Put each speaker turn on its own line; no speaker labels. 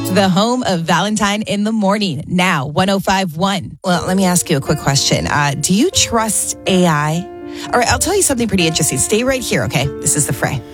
The home of Valentine in the Morning. Now, 105.1.
Well, let me ask you a quick question. Do you trust AI? All right, I'll tell you something pretty interesting. Stay right here, okay? This is The Fray.